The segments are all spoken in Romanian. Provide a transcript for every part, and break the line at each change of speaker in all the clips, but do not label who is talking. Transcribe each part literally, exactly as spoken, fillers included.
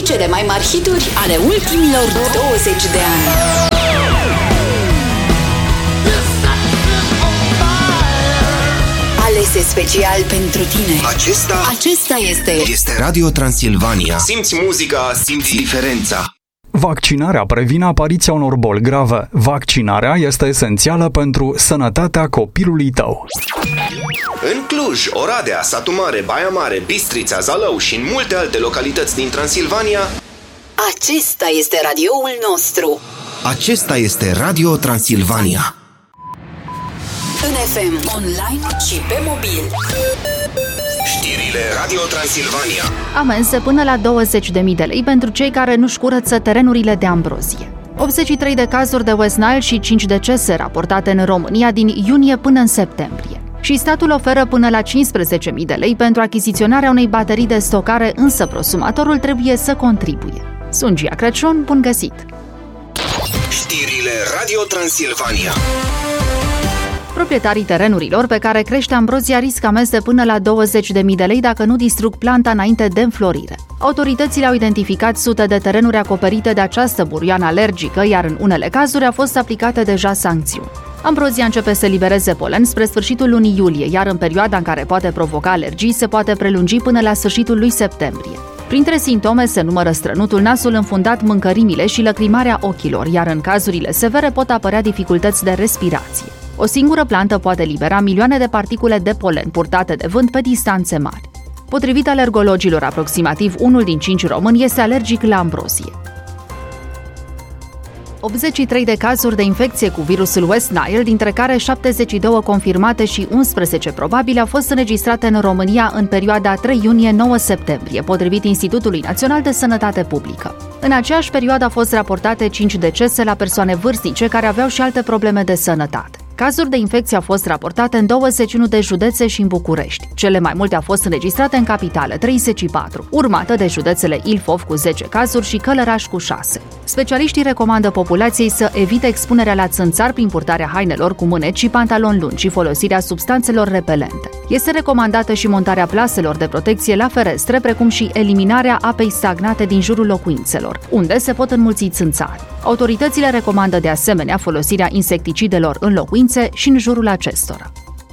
cele mai mari hituri ale ultimilor douăzeci de ani. Alese special pentru tine.
Acesta,
Acesta este
este Radio Transilvania. Simți muzica, simți diferența.
Vaccinarea previne apariția unor boli grave. Vaccinarea este esențială pentru sănătatea copilului tău.
În Cluj, Oradea, Satu Mare, Baia Mare, Bistrița, Zalău și în multe alte localități din Transilvania,
Acesta este radioul nostru.
acesta este Radio Transilvania.
În F M, online și pe mobil.
Știrile Radio Transilvania.
Amenzi până la douăzeci de mii de lei pentru cei care nu-și curăță terenurile de ambrozie. optzeci și trei de cazuri de West Nile și cinci decese raportate în România din iunie până în septembrie. Și statul oferă până la cincisprezece mii de lei pentru achiziționarea unei baterii de stocare, însă prosumatorul trebuie să contribuie. Sunt Gia Crăciun, bun găsit!
Știrile Radio Transilvania.
Proprietarii terenurilor pe care crește ambrozia riscă amenzi de până la douăzeci de mii de lei dacă nu distrug planta înainte de înflorire. Autoritățile au identificat sute de terenuri acoperite de această buruiană alergică, iar în unele cazuri au fost aplicate deja sancțiuni. Ambrozia începe să libereze polen spre sfârșitul lunii iulie, iar în perioada în care poate provoca alergii se poate prelungi până la sfârșitul lui septembrie. Printre simptome se numără strănutul, nasul înfundat, mâncărimile și lăcrimarea ochilor, iar în cazurile severe pot apărea dificultăți de respirație. O singură plantă poate libera milioane de particule de polen purtate de vânt pe distanțe mari. Potrivit alergologilor, aproximativ unul din cinci români este alergic la ambrozie. optzeci și trei de cazuri de infecție cu virusul West Nile, dintre care șaptezeci și doi confirmate și unsprezece probabile, au fost înregistrate în România în perioada trei iunie - nouă septembrie, potrivit Institutului Național de Sănătate Publică. În aceeași perioadă au fost raportate cinci decese la persoane vârstnice care aveau și alte probleme de sănătate. Cazuri de infecție au fost raportate în douăzeci și unu de județe și în București. Cele mai multe au fost înregistrate în capitală, treizeci și patru, urmată de județele Ilfov cu zece cazuri și Călăraș cu șase. Specialiștii recomandă populației să evite expunerea la țânțar prin purtarea hainelor cu mâneci și pantaloni lungi și folosirea substanțelor repelente. Este recomandată și montarea plaselor de protecție la ferestre, precum și eliminarea apei stagnate din jurul locuințelor, unde se pot înmulți țânțari. Autoritățile recomandă de asemenea folosirea insecticidelor în locuințe și în jurul acestora.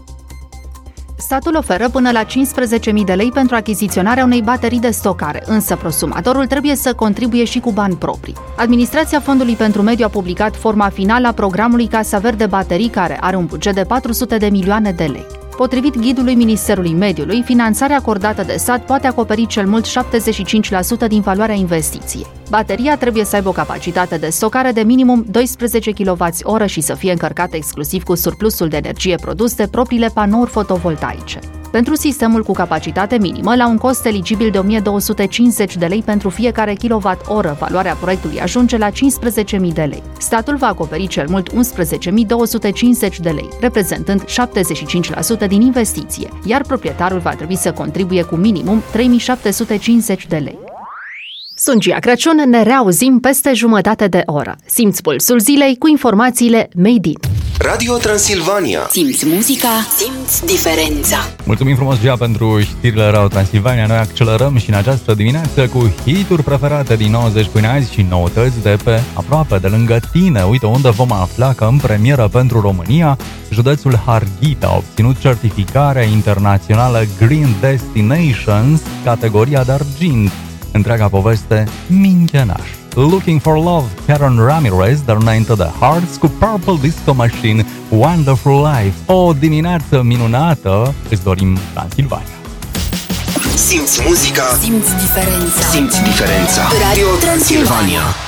Statul oferă până la cincisprezece mii de lei pentru achiziționarea unei baterii de stocare, însă prosumatorul trebuie să contribuie și cu bani proprii. Administrația Fondului pentru Mediu a publicat forma finală a programului Casa Verde Baterii, care are un buget de patru sute de milioane de lei. Potrivit ghidului Ministerului Mediului, finanțarea acordată de stat poate acoperi cel mult șaptezeci și cinci la sută din valoarea investiției. Bateria trebuie să aibă o capacitate de stocare de minimum doisprezece kilowați-oră și să fie încărcată exclusiv cu surplusul de energie produs de propriile panouri fotovoltaice. Pentru sistemul cu capacitate minimă, la un cost eligibil de o mie două sute cincizeci de lei pentru fiecare kilowatt-oră, valoarea proiectului ajunge la cincisprezece mii de lei. Statul va acoperi cel mult unsprezece mii două sute cincizeci de lei, reprezentând șaptezeci și cinci la sută din investiție, iar proprietarul va trebui să contribuie cu minimum trei mii șapte sute cincizeci de lei. Sunt Gia Crăciun, ne reauzim peste jumătate de oră. Simți pulsul zilei cu informațiile Made in.
Radio Transilvania.
Simți muzica, simți diferența.
Mulțumim frumos, Gia, pentru știrile Radio Transilvania. Noi accelerăm și în această dimineață cu hituri preferate din nouăzeci până azi și noutăți de pe aproape de lângă tine. Uite unde vom afla că în premieră pentru România, județul Harghita a obținut certificarea internațională Green Destinations, categoria de argint. Întreaga poveste Minchenaș. Looking for Love, Karen Ramirez, dar înainte de Hearts cu Purple Disco Machine, Wonderful Life. O dimineață minunată, îți dorim Transilvania.
Simți muzica,
simți diferența.
Simți diferența.
Radio Transilvania.